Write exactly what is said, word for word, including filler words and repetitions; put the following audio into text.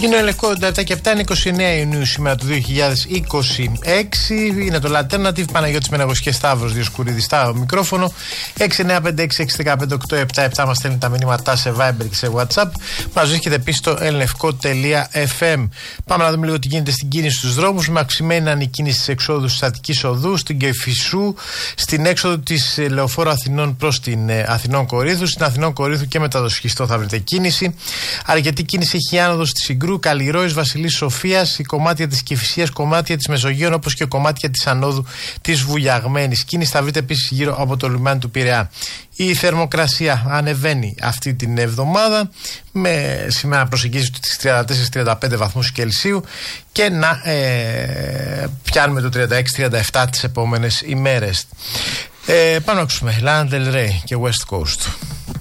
Είναι ο Λευκό εβδομήντα και επτά, είναι είκοσι εννέα Ιουνίου σήμερα του δύο χιλιάδες είκοσι έξι. Είναι το Alternative, Παναγιώτης Μεναγός και Σταύρος Διοσκουρίδης στο μικρόφωνο. έξι εννέα πέντε έξι έξι ένα πέντε οκτώ επτά επτά μας στέλνει τα μηνύματά σε Viber και σε WhatsApp. Μας βρίσκεται επίσης στο ελνευκό τελεία εφ εμ. Πάμε να δούμε λίγο τι γίνεται στην κίνηση στους δρόμους. Με αυξημένη είναι η κίνηση στις εξόδους της Αττικής Οδού, στην Κεφισού, στην έξοδο της Λεωφόρου Αθηνών προς την Αθηνών Κορίνθου. Στην Αθηνών Κορίνθου και μετά το Σχιστό θα βρείτε κίνηση. Αρκετή κίνηση έχει η άνοδος στη Συγκρού, Καλλιρόης, Βασιλής Σοφίας, η κομμάτια της Κηφισίας, κομμάτια της Μεσογείων, όπως και κομμάτια της ανόδου της Βουλιαγμένης. Κίνηση θα βρείτε επίσης γύρω από το λιμάνι του Πειραιά. Η θερμοκρασία ανεβαίνει αυτή την εβδομάδα, με σήμερα προσεγγίζει τις τριάντα τέσσερα τριάντα πέντε βαθμούς Κελσίου και να ε, πιάνουμε το τριάντα έξι τριάντα επτά τις επόμενες ημέρες. Ε, πάμε να ακούσουμε Lana Del Rey και West Coast.